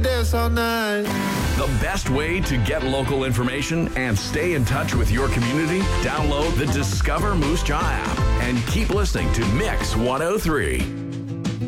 dance all night. The best way to get local information and stay in touch with your community? Download the Discover Moose Jaw app and keep listening to Mix 103.